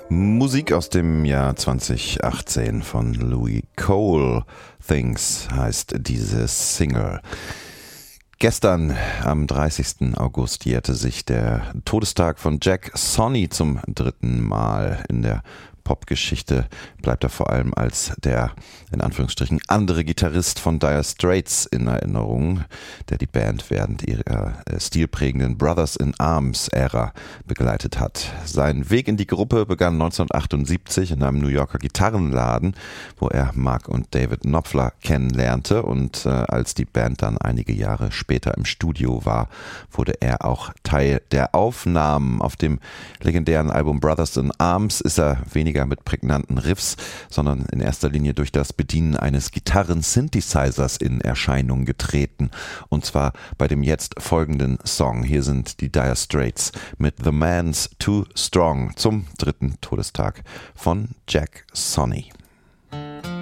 Musik aus dem Jahr 2018 von Louis Cole. Things heißt diese Single. Gestern, am 30. August, jährte sich der Todestag von Jack Sonny zum 3. Mal. In der Popgeschichte bleibt er vor allem als der, in Anführungsstrichen, andere Gitarrist von Dire Straits in Erinnerung, der die Band während ihrer stilprägenden Brothers in Arms-Ära begleitet hat. Sein Weg in die Gruppe begann 1978 in einem New Yorker Gitarrenladen, wo er Mark und David Knopfler kennenlernte, und als die Band dann einige Jahre später im Studio war, wurde er auch Teil der Aufnahmen. Auf dem legendären Album Brothers in Arms ist er weniger mit prägnanten Riffs, sondern in erster Linie durch das Bedienen eines Gitarren-Synthesizers in Erscheinung getreten. Und zwar bei dem jetzt folgenden Song. Hier sind die Dire Straits mit The Man's Too Strong zum 3. Todestag von Jack Sonny.